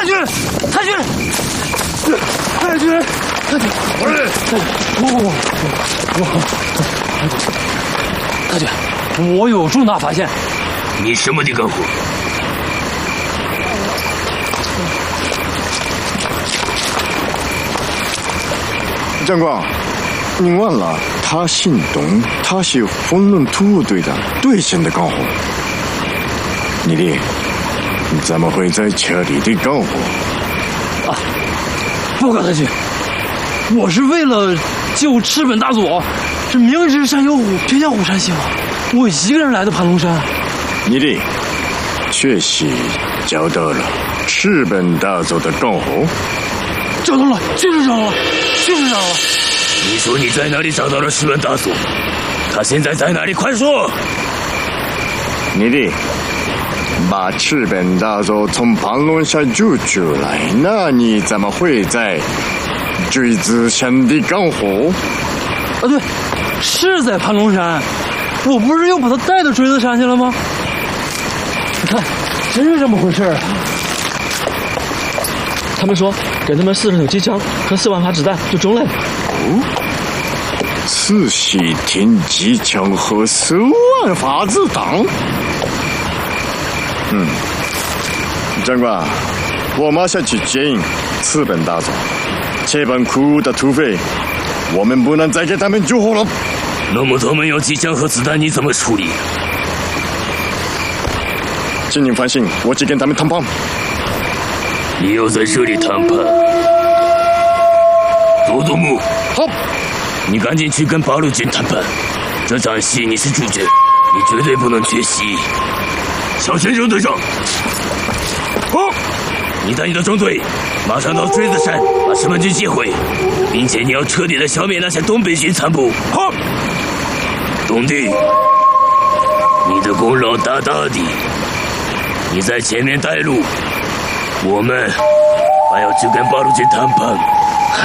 军，太军，太军，太军，我有重大发现。 你什么地干活？ 长官，你忘了，他姓董，他是混沌突兀队的队线的干活。你怎么会在车里的干活？ 啊，报告太君，我是为了救赤本大佐，这明知山有虎，偏向虎山行，我一个人来的盘龙山。 你确实找到了赤本大佐的干活。 找到了，就是找到了，就是找到了。 你说你在哪里找到了赤本大佐？他现在在哪里？快说！ 你把赤本大佐从盘龙山救出来，那你怎么会在坠子山的干活？ 啊，对，是在盘龙山，我不是又把他带到坠子山去了吗？你看，真是这么回事啊！ 他们说给他们40挺机枪和4万发子弹就中了。 哦，40挺机枪和4万发子弹。长官，我马上去接应赤本大佐。这帮可恶的土匪，我们不能再给他们救活了。 那么他们有机枪和子弹，你怎么处理？ 请您放心，我去跟他们谈判。 你要在这里谈判？佐佐木， 好， 你赶紧去跟八路军谈判。这场戏你是主角，你绝对不能缺席。小先生队长，好，你带你的中队马上到锥子山把赤本军击毁，并且你要彻底的消灭那些东北军残部。好，东弟，你的功劳大大的，你在前面带路，我们还要去跟八路军谈判。